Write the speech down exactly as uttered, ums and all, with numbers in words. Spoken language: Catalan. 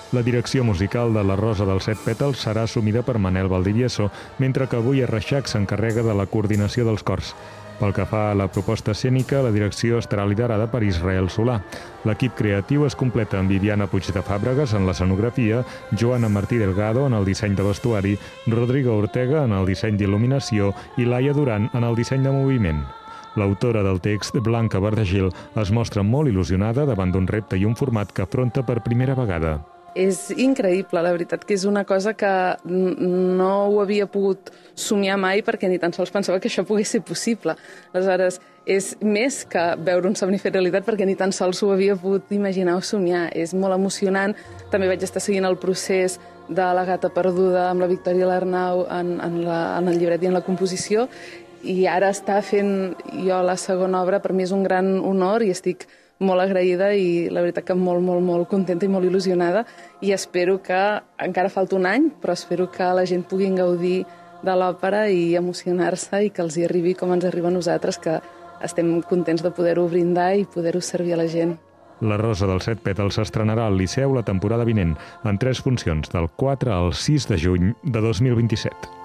La direcció musical de La Rosa dels Set Pètals serà assumida per Manel Valdivieso, mentre que avui Reixac s'encarrega de la coordinació dels cors. Pel que fa a la proposta escènica, la direcció estarà liderada per Israel Solà. L'equip creatiu es completa amb Viviana Puig de Fàbregas en l'escenografia, Joana Martí Delgado en el disseny de vestuari, Rodrigo Ortega en el disseny d'il·luminació i Laia Duran en el disseny de moviment. L'autora del text, Blanca Verdagil, es mostra molt il·lusionada davant d'un repte i un format que afronta per primera vegada. És increïble, la veritat, que és una cosa que no ho havia pogut somiar mai perquè ni tan sols pensava que això pogués ser possible. Aleshores, és més que veure un somni fer realitat perquè ni tan sols ho havia pogut imaginar o somiar. És molt emocionant. També vaig estar seguint el procés de La gata perduda amb la Victòria Larnau en, en, la, en el llibret i en la composició, i ara estar fent jo la segona obra per mi és un gran honor i estic molt agraïda i la veritat que molt, molt, molt contenta i molt il·lusionada, i espero que, encara falta un any, però espero que la gent pugui gaudir de l'òpera i emocionar-se i que els hi arribi com ens arriba a nosaltres, que estem contents de poder-ho brindar i poder-ho servir a la gent. La Rosa dels Set Pètals s'estrenarà al Liceu la temporada vinent, en tres funcions, del quatre al sis de juny de dos mil vint-i-set.